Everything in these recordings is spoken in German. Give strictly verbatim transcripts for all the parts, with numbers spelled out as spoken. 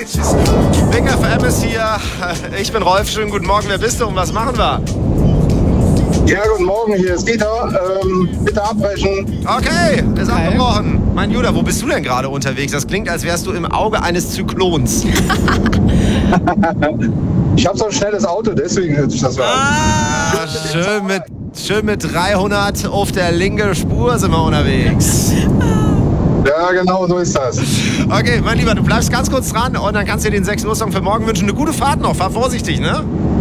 Big F M ist hier. Ich bin Rolf. Schönen guten Morgen. Wer bist du und was machen wir? Ja, guten Morgen. Hier ist Dieter. Ähm, bitte abbrechen. Okay, ist okay. Abgebrochen. Mein Judah, wo bist du denn gerade unterwegs? Das klingt, als wärst du im Auge eines Zyklons. Ich habe so ein schnelles Auto, deswegen hört sich das so an. Ah, schön mit, schön mit dreihundert auf der linken Spur sind wir unterwegs. Ja, genau, so ist das. Okay, mein Lieber, du bleibst ganz kurz dran und dann kannst du dir den sechs Uhr Song für morgen wünschen. Eine gute Fahrt noch, fahr vorsichtig, ne?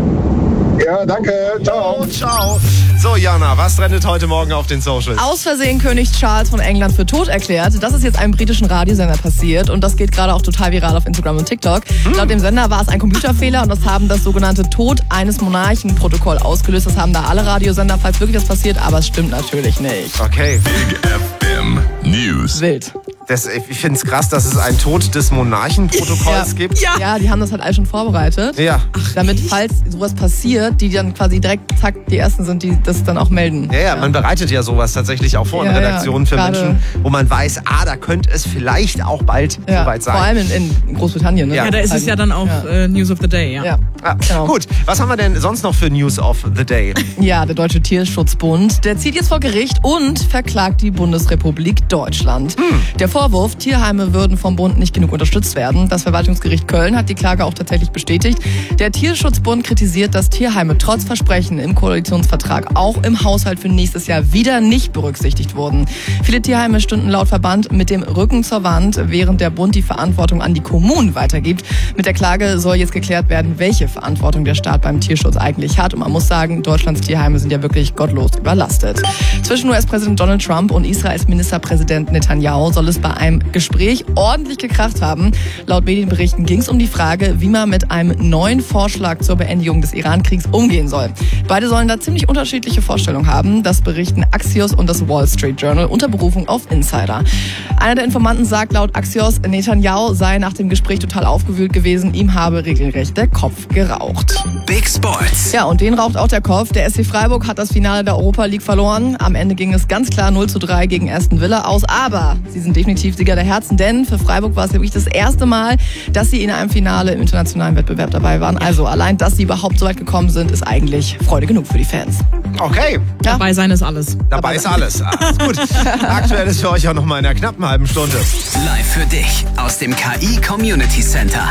Ja, danke. Ciao. Oh, ciao. So, Jana, was trendet heute Morgen auf den Socials? Aus Versehen König Charles von England für tot erklärt. Das ist jetzt einem britischen Radiosender passiert und das geht gerade auch total viral auf Instagram und TikTok. Hm. Laut dem Sender war es ein Computerfehler und das haben das sogenannte Tod eines Monarchen-Protokoll ausgelöst. Das haben da alle Radiosender, falls wirklich das passiert, aber es stimmt natürlich nicht. Okay. Big F M News. Wild. Das, ich finde es krass, dass es ein Tod des Monarchen-Protokolls ja. gibt. Ja. ja, die haben das halt alles schon vorbereitet. Ja. Ach, damit, falls sowas passiert, die dann quasi direkt, zack, die Ersten sind, die das dann auch melden. Ja, ja, ja. Man bereitet ja sowas tatsächlich auch vor ja, in Redaktionen ja, für Menschen, wo man weiß, ah, da könnte es vielleicht auch bald ja, soweit sein. Vor allem in, in Großbritannien. Ne? Ja, da ist es ja dann auch ja. uh, News of the Day. Ja. ja. Ah, genau. Gut, was haben wir denn sonst noch für News of the Day? Ja, der Deutsche Tierschutzbund, der zieht jetzt vor Gericht und verklagt die Bundesrepublik Deutschland. Hm. Der Vorwurf, Tierheime würden vom Bund nicht genug unterstützt werden. Das Verwaltungsgericht Köln hat die Klage auch tatsächlich bestätigt. Der Tierschutzbund kritisiert, dass Tierheime trotz Versprechen im Koalitionsvertrag auch im Haushalt für nächstes Jahr wieder nicht berücksichtigt wurden. Viele Tierheime stünden laut Verband mit dem Rücken zur Wand, während der Bund die Verantwortung an die Kommunen weitergibt. Mit der Klage soll jetzt geklärt werden, welche Verantwortung der Staat beim Tierschutz eigentlich hat. Und man muss sagen, Deutschlands Tierheime sind ja wirklich gottlos überlastet. Zwischen U S-Präsident Donald Trump und Israels Ministerpräsident Netanyahu soll es bei einem Gespräch ordentlich gekracht haben. Laut Medienberichten ging es um die Frage, wie man mit einem neuen Vorschlag zur Beendigung des Iran-Kriegs umgehen soll. Beide sollen da ziemlich unterschiedliche Vorstellungen haben. Das berichten Axios und das Wall Street Journal unter Berufung auf Insider. Einer der Informanten sagt laut Axios, Netanyahu sei nach dem Gespräch total aufgewühlt gewesen. Ihm habe regelrecht der Kopf geraucht. Big Sports. Ja, und den raucht auch der Kopf. Der S C Freiburg hat das Finale der Europa League verloren. Am Ende ging es ganz klar null zu drei gegen Aston Villa aus. Aber sie sind definitiv Sieger der Herzen, denn für Freiburg war es wirklich das erste Mal, dass sie in einem Finale im internationalen Wettbewerb dabei waren. Also allein, dass sie überhaupt so weit gekommen sind, ist eigentlich Freude genug für die Fans. Okay. Ja. Dabei sein ist alles. Dabei, Dabei ist alles. Alles gut. Aktuell ist für euch auch noch mal in einer knappen halben Stunde. Live für dich aus dem K I Community Center.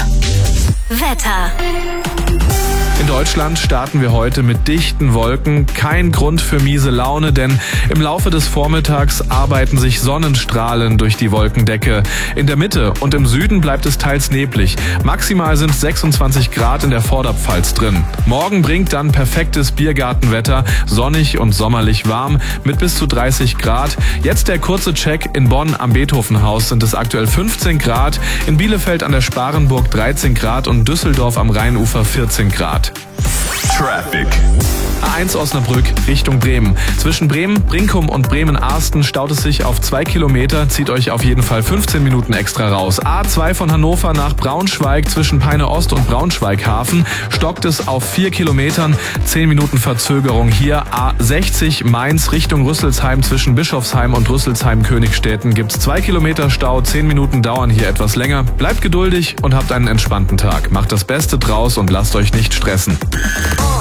Wetter. In Deutschland starten wir heute mit dichten Wolken. Kein Grund für miese Laune, denn im Laufe des Vormittags arbeiten sich Sonnenstrahlen durch die Wolkendecke. In der Mitte und im Süden bleibt es teils neblig. Maximal sind sechsundzwanzig Grad in der Vorderpfalz drin. Morgen bringt dann perfektes Biergartenwetter, sonnig und sommerlich warm mit bis zu dreißig Grad. Jetzt der kurze Check. In Bonn am Beethovenhaus sind es aktuell fünfzehn Grad, in Bielefeld an der Sparenburg dreizehn Grad und Düsseldorf am Rheinufer vierzehn Grad. Traffic. A eins Osnabrück Richtung Bremen. Zwischen Bremen, Brinkum und Bremen-Arsten staut es sich auf zwei Kilometer. Zieht euch auf jeden Fall fünfzehn Minuten extra raus. A zwei von Hannover nach Braunschweig zwischen Peine Ost und Braunschweig-Hafen stockt es auf vier Kilometern. zehn Minuten Verzögerung hier. A sechzig Mainz Richtung Rüsselsheim zwischen Bischofsheim und Rüsselsheim-Königstetten gibt's zwei Kilometer Stau. zehn Minuten dauern hier etwas länger. Bleibt geduldig und habt einen entspannten Tag. Macht das Beste draus und lasst euch nicht stressen.